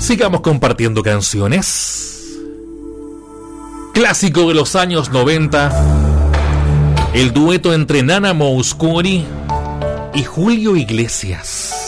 Sigamos compartiendo canciones. Clásico de los años 90. El dueto entre Nana Mouskouri y Julio Iglesias.